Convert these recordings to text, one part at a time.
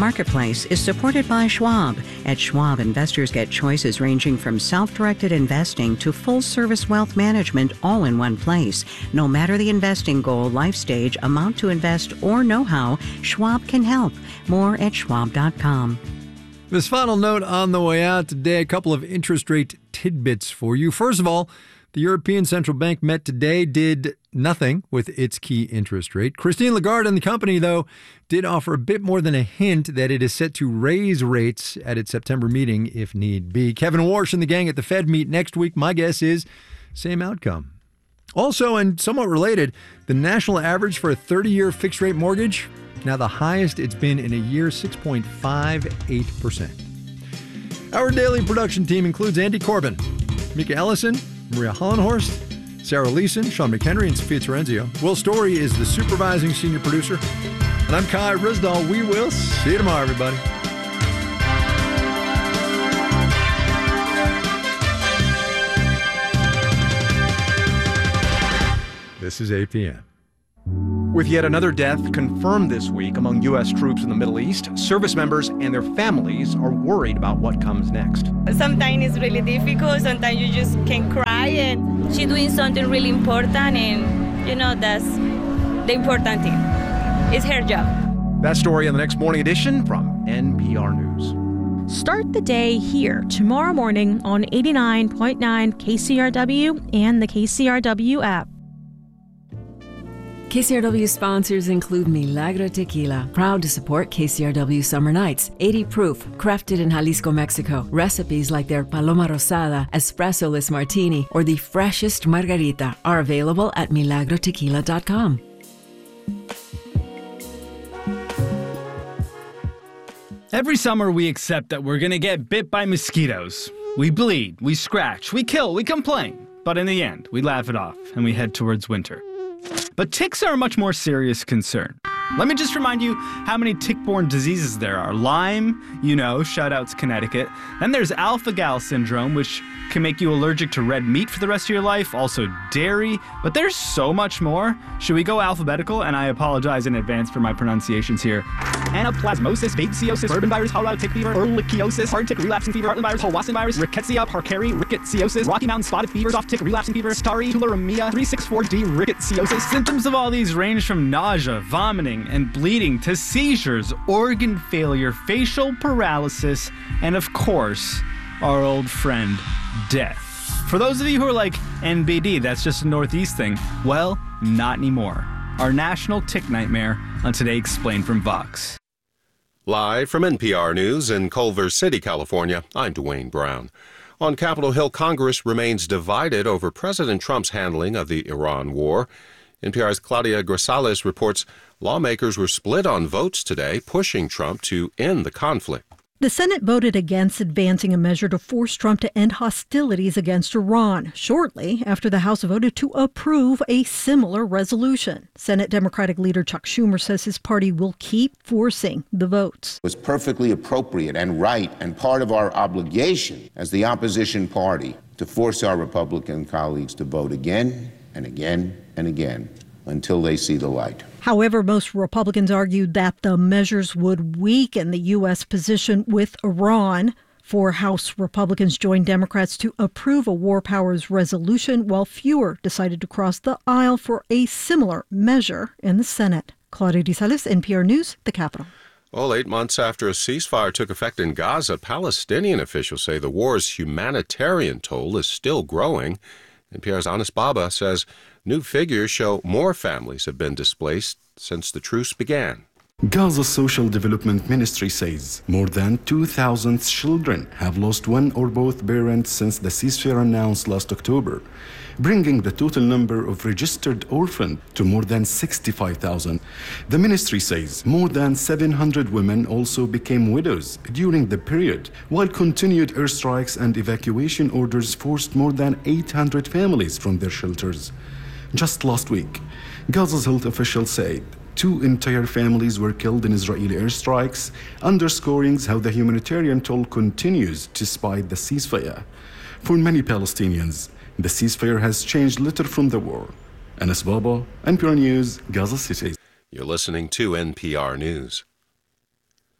Marketplace is supported by Schwab. At Schwab, investors get choices ranging from self-directed investing to full-service wealth management all in one place. No matter the investing goal, life stage, amount to invest, or know-how, Schwab can help. More at schwab.com. This final note on the way out today, a couple of interest rate tidbits for you. First of all, the European Central Bank met today, did nothing with its key interest rate. Christine Lagarde and the company, though, did offer a bit more than a hint that it is set to raise rates at its September meeting if need be. Kevin Warsh and the gang at the Fed meet next week. My guess is same outcome. Also, and somewhat related, the national average for a 30-year fixed-rate mortgage, now the highest it's been in a year, 6.58%. Our daily production team includes Andy Corbin, Mika Ellison, Maria Hollenhorst, Sarah Leeson, Sean McHenry, and Sophia Terenzio. Will Story is the supervising senior producer. And I'm Kai Risdall. We will see you tomorrow, everybody. This is APM. With yet another death confirmed this week among U.S. troops in the Middle East, service members and their families are worried about what comes next. Sometimes it's really difficult. Sometimes you just can cry, and she's doing something really important, and, that's the important thing. It's her job. That story on the next morning edition from NPR News. Start the day here tomorrow morning on 89.9 KCRW and the KCRW app. KCRW sponsors include Milagro Tequila, proud to support KCRW Summer Nights, 80 proof, crafted in Jalisco, Mexico. Recipes like their Paloma Rosada, Espresso-less Martini, or the freshest Margarita are available at milagrotequila.com. Every summer we accept that we're gonna get bit by mosquitoes. We bleed, we scratch, we kill, we complain. But in the end, we laugh it off and we head towards winter. But ticks are a much more serious concern. Let me just remind you how many tick-borne diseases there are. Lyme, shout-outs Connecticut. Then there's alpha-gal syndrome, which can make you allergic to red meat for the rest of your life, also dairy, but there's so much more. Should we go alphabetical? And I apologize in advance for my pronunciations here. Anaplasmosis, babesiosis, bourbon virus, Colorado tick fever, ehrlichiosis, hard tick relapsing fever, Heartland virus, Powassan virus, rickettsia, parkeri, rickettsiosis, Rocky Mountain spotted fever, soft tick relapsing fever, starry tularemia, 364D, rickettsiosis. Symptoms of all these range from nausea, vomiting, and bleeding to seizures, organ failure, facial paralysis, and of course, our old friend, death. For those of you who are like, NBD, that's just a Northeast thing, well, not anymore. Our national tick nightmare on Today Explained from Vox. Live from NPR News in Culver City, California, I'm Dwayne Brown. On Capitol Hill, Congress remains divided over President Trump's handling of the Iran war. NPR's Claudia Grisales reports lawmakers were split on votes today, pushing Trump to end the conflict. The Senate voted against advancing a measure to force Trump to end hostilities against Iran, shortly after the House voted to approve a similar resolution. Senate Democratic leader Chuck Schumer says his party will keep forcing the votes. It was perfectly appropriate and right and part of our obligation as the opposition party to force our Republican colleagues to vote again and again and again until they see the light. However, most Republicans argued that the measures would weaken the U.S. position with Iran. 4 House Republicans joined Democrats to approve a war powers resolution, while fewer decided to cross the aisle for a similar measure in the Senate. Claudia Grisales, NPR News, the Capitol. Well, 8 months after a ceasefire took effect in Gaza, Palestinian officials say the war's humanitarian toll is still growing. NPR's Anis Baba says new figures show more families have been displaced since the truce began. Gaza Social Development Ministry says more than 2,000 children have lost one or both parents since the ceasefire announced last October, bringing the total number of registered orphans to more than 65,000. The ministry says more than 700 women also became widows during the period, while continued airstrikes and evacuation orders forced more than 800 families from their shelters. Just last week, Gaza's health officials said 2 entire families were killed in Israeli airstrikes, underscoring how the humanitarian toll continues despite the ceasefire. For many Palestinians, the ceasefire has changed little from the war. Anis Baba, NPR News, Gaza City. You're listening to NPR News.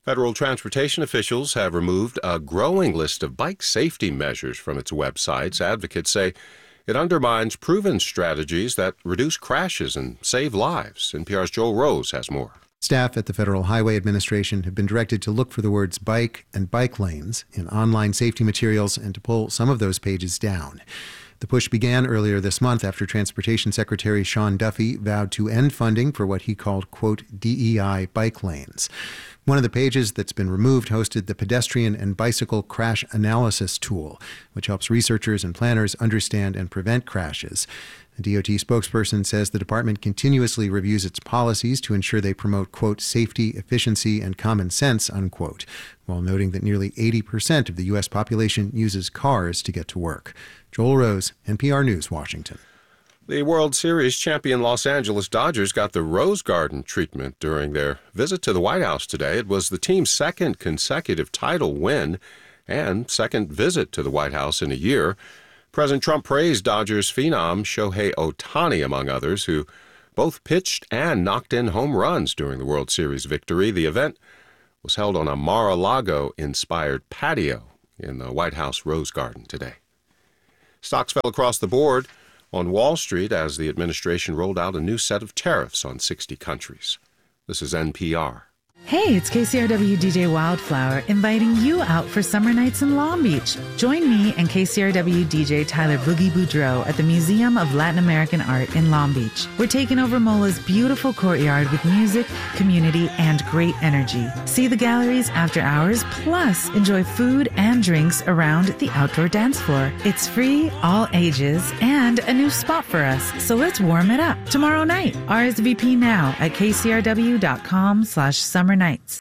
Federal transportation officials have removed a growing list of bike safety measures from its websites. Advocates say it undermines proven strategies that reduce crashes and save lives. NPR's Joel Rose has more. Staff at the Federal Highway Administration have been directed to look for the words bike and bike lanes in online safety materials and to pull some of those pages down. The push began earlier this month after Transportation Secretary Sean Duffy vowed to end funding for what he called, quote, DEI bike lanes. One of the pages that's been removed hosted the Pedestrian and Bicycle Crash Analysis Tool, which helps researchers and planners understand and prevent crashes. A DOT spokesperson says the department continuously reviews its policies to ensure they promote, quote, safety, efficiency, and common sense, unquote, while noting that nearly 80% of the U.S. population uses cars to get to work. Joel Rose, NPR News, Washington. The World Series champion Los Angeles Dodgers got the Rose Garden treatment during their visit to the White House today. It was the team's second consecutive title win and second visit to the White House in a year. President Trump praised Dodgers phenom Shohei Ohtani, among others, who both pitched and knocked in home runs during the World Series victory. The event was held on a Mar-a-Lago-inspired patio in the White House Rose Garden today. Stocks fell across the board on Wall Street as the administration rolled out a new set of tariffs on 60 countries. This is NPR. Hey, it's KCRW DJ Wildflower inviting you out for summer nights in Long Beach. Join me and KCRW DJ Tyler Boogie Boudreau at the Museum of Latin American Art in Long Beach. We're taking over MOLA's beautiful courtyard with music, community, and great energy. See the galleries after hours, plus enjoy food and drinks around the outdoor dance floor. It's free, all ages, and a new spot for us, so let's warm it up tomorrow night. RSVP now at kcrw.com/summer nights.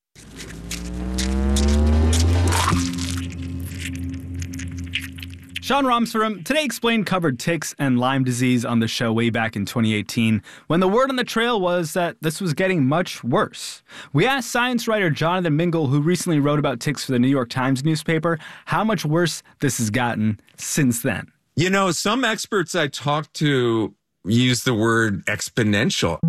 Sean Ramsforum Today Explained covered ticks and Lyme disease on the show way back in 2018 when the word on the trail was that this was getting much worse. We asked science writer Jonathan Mingle, who recently wrote about ticks for the New York Times newspaper, how much worse this has gotten since then. You know, some experts I talked to use the word exponential.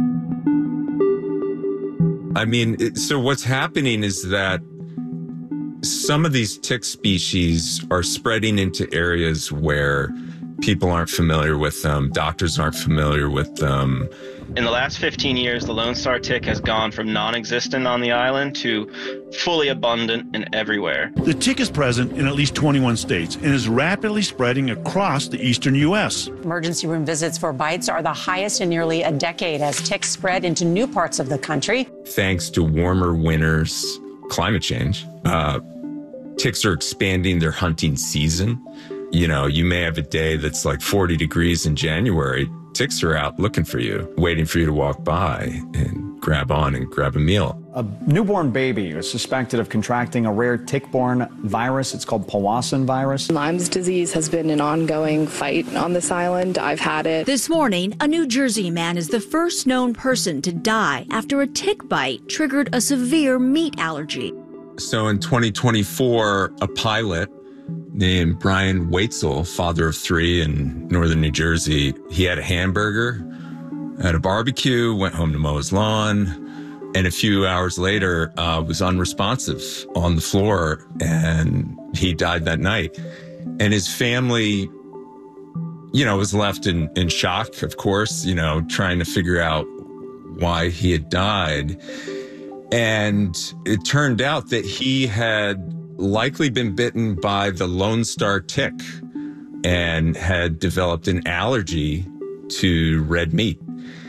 I mean, so what's happening is that some of these tick species are spreading into areas where people aren't familiar with them, doctors aren't familiar with them. In the last 15 years, the Lone Star tick has gone from non-existent on the island to fully abundant and everywhere. The tick is present in at least 21 states and is rapidly spreading across the eastern U.S. Emergency room visits for bites are the highest in nearly a decade as ticks spread into new parts of the country. Thanks to warmer winters, climate change, ticks are expanding their hunting season. You know, you may have a day that's like 40 degrees in January. Ticks are out looking for you, waiting for you to walk by and grab on and grab a meal. A newborn baby is suspected of contracting a rare tick-borne virus. It's called Powassan virus. Lyme's disease has been an ongoing fight on this island. I've had it. This morning, a New Jersey man is the first known person to die after a tick bite triggered a severe meat allergy. So in 2024, a pilot named Brian Waitzel, father of 3 in northern New Jersey, he had a hamburger at a barbecue, went home to mow his lawn, and a few hours later was unresponsive on the floor, and he died that night. And his family, you know, was left in shock, of course, you know, trying to figure out why he had died. And it turned out that he had likely been bitten by the Lone Star tick and had developed an allergy to red meat.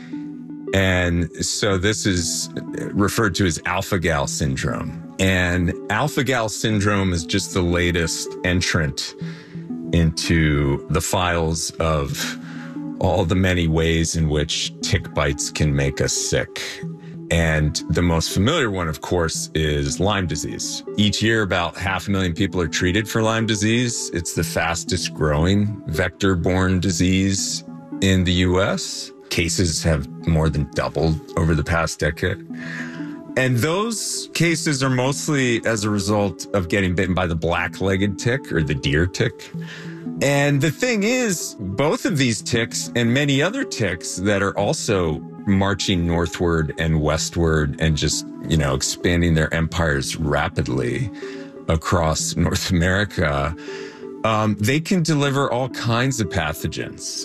And so this is referred to as alpha-gal syndrome. And alpha-gal syndrome is just the latest entrant into the files of all the many ways in which tick bites can make us sick. And the most familiar one, of course, is Lyme disease. Each year, about 500,000 people are treated for Lyme disease. It's the fastest growing vector-borne disease in the U.S. Cases have more than doubled over the past decade. And those cases are mostly as a result of getting bitten by the black-legged tick or the deer tick. And the thing is, both of these ticks and many other ticks that are also marching northward and westward and just, expanding their empires rapidly across North America, they can deliver all kinds of pathogens.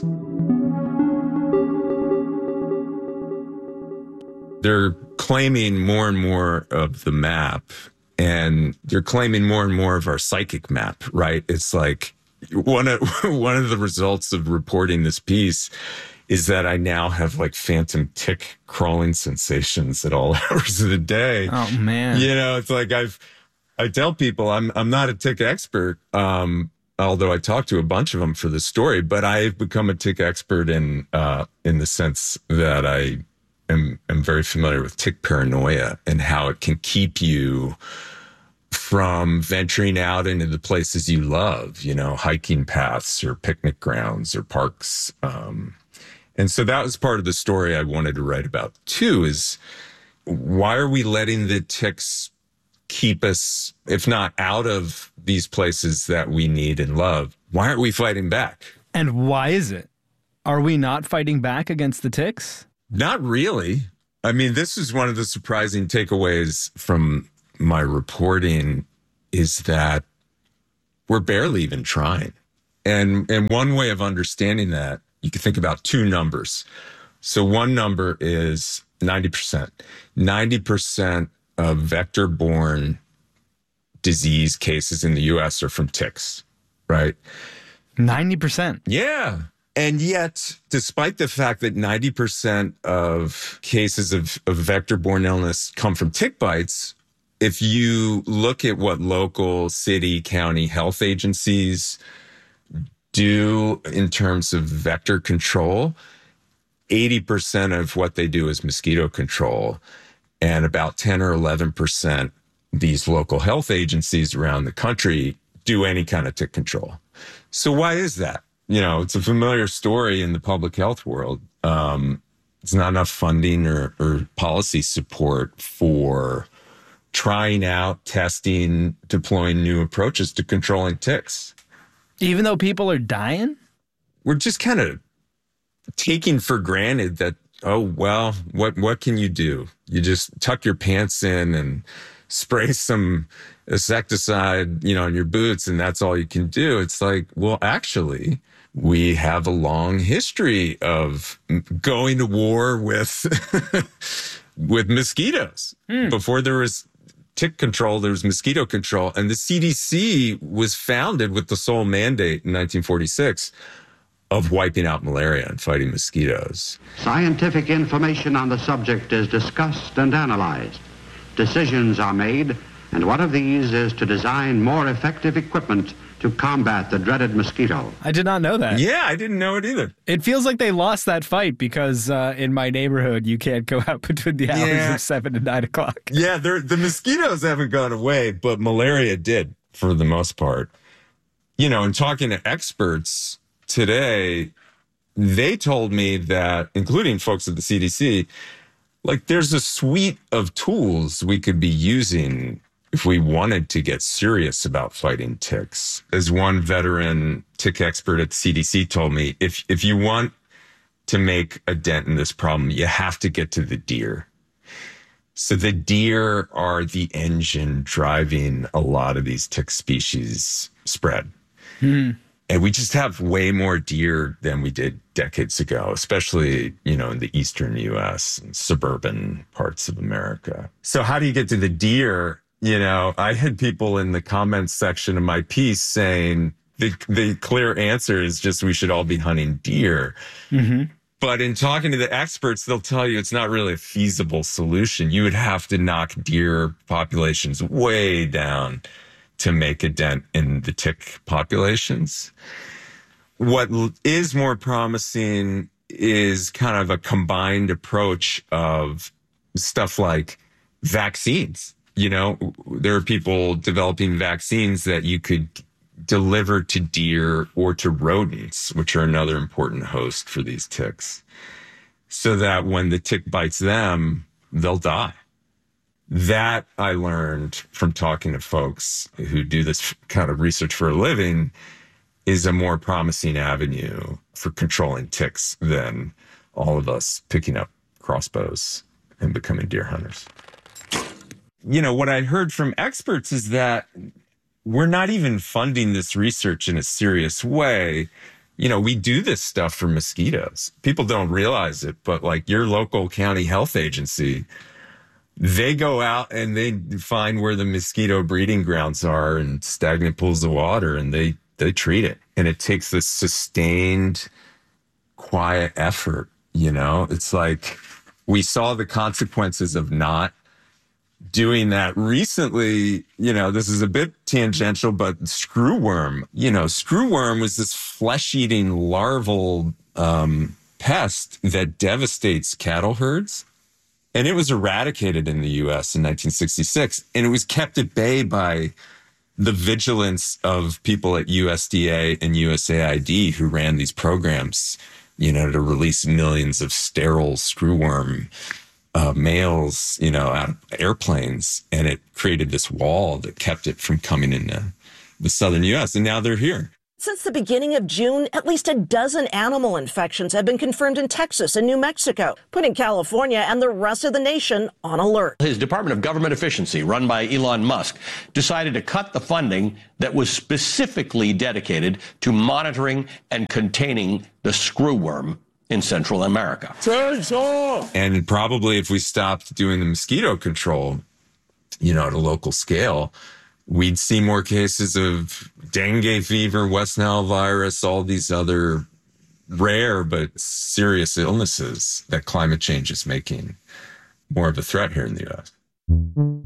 They're claiming more and more of the map, and they're claiming more and more of our psychic map, right? It's like one of the results of reporting this piece is that I now have like phantom tick crawling sensations at all hours of the day. Oh man. It's like I tell people I'm not a tick expert, although I talked to a bunch of them for this story, but I've become a tick expert in the sense that I am very familiar with tick paranoia and how it can keep you from venturing out into the places you love, hiking paths or picnic grounds or parks. And so that was part of the story I wanted to write about too, is why are we letting the ticks keep us, if not out of these places that we need and love? Why aren't we fighting back? And why is it? Are we not fighting back against the ticks? Not really. I mean, this is one of the surprising takeaways from my reporting, is that we're barely even trying. And one way of understanding that, you can think about two numbers. So one number is 90%. 90% of vector-borne disease cases in the U.S. are from ticks, right? 90%? Yeah. And yet, despite the fact that 90% of cases of vector-borne illness come from tick bites, if you look at what local city, county health agencies do in terms of vector control, 80% of what they do is mosquito control. And about 10 or 11%, these local health agencies around the country do any kind of tick control. So why is that? It's a familiar story in the public health world. It's not enough funding or policy support for trying out, testing, deploying new approaches to controlling ticks. Even though people are dying? We're just kind of taking for granted that, oh, well, what can you do? You just tuck your pants in and spray some insecticide, in your boots, and that's all you can do. It's like, well, actually, we have a long history of going to war with mosquitoes. Before there was tick control, there was mosquito control. And the CDC was founded with the sole mandate in 1946 of wiping out malaria and fighting mosquitoes. Scientific information on the subject is discussed and analyzed. Decisions are made, and one of these is to design more effective equipment to combat the dreaded mosquito. I did not know that. Yeah, I didn't know it either. It feels like they lost that fight because in my neighborhood, you can't go out between the hours of 7 and 9 o'clock. Yeah, the mosquitoes haven't gone away, but malaria did for the most part. In talking to experts today, they told me that, including folks at the CDC, like there's a suite of tools we could be using if we wanted to get serious about fighting ticks. As one veteran tick expert at the CDC told me, if you want to make a dent in this problem, you have to get to the deer. So the deer are the engine driving a lot of these tick species spread. And we just have way more deer than we did decades ago, especially, in the eastern U.S. and suburban parts of America. So how do you get to the deer? I had people in the comments section of my piece saying the clear answer is just we should all be hunting deer. Mm-hmm. But in talking to the experts, they'll tell you it's not really a feasible solution. You would have to knock deer populations way down to make a dent in the tick populations. What is more promising is kind of a combined approach of stuff like vaccines. There are people developing vaccines that you could deliver to deer or to rodents, which are another important host for these ticks, so that when the tick bites them, they'll die. That I learned from talking to folks who do this kind of research for a living is a more promising avenue for controlling ticks than all of us picking up crossbows and becoming deer hunters. What I heard from experts is that we're not even funding this research in a serious way. We do this stuff for mosquitoes. People don't realize it, but like your local county health agency, they go out and they find where the mosquito breeding grounds are and stagnant pools of water, and they treat it. And it takes this sustained, quiet effort. It's like we saw the consequences of not doing that recently. This is a bit tangential, but screwworm. Screwworm was this flesh-eating larval pest that devastates cattle herds. And it was eradicated in the U.S. in 1966. And it was kept at bay by the vigilance of people at USDA and USAID who ran these programs, to release millions of sterile screwworm males, out of airplanes. And it created this wall that kept it from coming into the southern U.S. And now they're here. Since the beginning of June, at least a dozen animal infections have been confirmed in Texas and New Mexico, putting California and the rest of the nation on alert. His Department of Government Efficiency, run by Elon Musk, decided to cut the funding that was specifically dedicated to monitoring and containing the screwworm in Central America. And probably if we stopped doing the mosquito control, at a local scale, we'd see more cases of dengue fever, West Nile virus, all these other rare but serious illnesses that climate change is making more of a threat here in the U.S.